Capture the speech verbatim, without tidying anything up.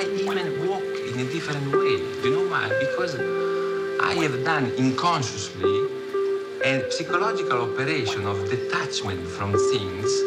I even walk in a different way. You know why? Because I have done unconsciously a psychological operation of detachment from things